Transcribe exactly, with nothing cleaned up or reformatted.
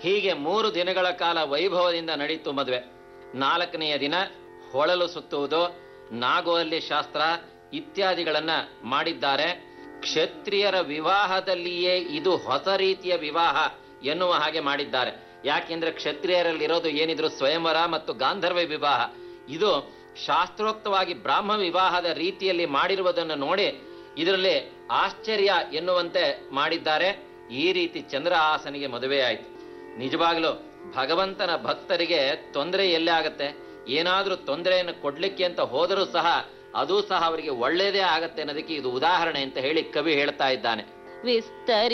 ಹೀಗೆ ಮೂರು ದಿನಗಳ ಕಾಲ ವೈಭವದಿಂದ ನಡೀತು ಮದುವೆ. ನಾಲ್ಕನೆಯ ದಿನ ಹೊಳಲು ಸುತ್ತುವುದು, ನಾಗೋಲ್ಲಿ ಶಾಸ್ತ್ರ ಇತ್ಯಾದಿಗಳನ್ನ ಮಾಡಿದ್ದಾರೆ. ಕ್ಷತ್ರಿಯರ ವಿವಾಹದಲ್ಲಿಯೇ ಇದು ಹೊಸ ರೀತಿಯ ವಿವಾಹ ಎನ್ನುವ ಹಾಗೆ ಮಾಡಿದ್ದಾರೆ. ಯಾಕೆಂದ್ರೆ ಕ್ಷತ್ರಿಯರಲ್ಲಿರೋದು ಏನಿದ್ರು ಸ್ವಯಂವರ ಮತ್ತು ಗಾಂಧರ್ವ ವಿವಾಹ. ಇದು ಶಾಸ್ತ್ರೋಕ್ತವಾಗಿ ಬ್ರಾಹ್ಮ ವಿವಾಹದ ರೀತಿಯಲ್ಲಿ ಮಾಡಿರುವುದನ್ನು ನೋಡಿ ಇದರಲ್ಲಿ ಆಶ್ಚರ್ಯ ಎನ್ನುವಂತೆ ಮಾಡಿದ್ದಾರೆ. ಈ ರೀತಿ ಚಂದ್ರಹಾಸನಿಗೆ ಮದುವೆ ಆಯಿತು. ನಿಜವಾಗ್ಲೂ ಭಗವಂತನ ಭಕ್ತರಿಗೆ ತೊಂದರೆ ಎಲ್ಲೇ ಆಗತ್ತೆ, ಏನಾದ್ರೂ ತೊಂದರೆಯನ್ನು ಕೊಡ್ಲಿಕ್ಕೆ ಅಂತ ಹೋದರೂ ಸಹ ಅದು ಸಹ ಅವರಿಗೆ ಒಳ್ಳೇದೇ ಆಗತ್ತೆ ಅನ್ನೋದಕ್ಕೆ ಇದು ಉದಾಹರಣೆ ಅಂತ ಹೇಳಿ ಕವಿ ಹೇಳ್ತಾ ಇದ್ದಾನೆ. ವಿಸ್ತರಿ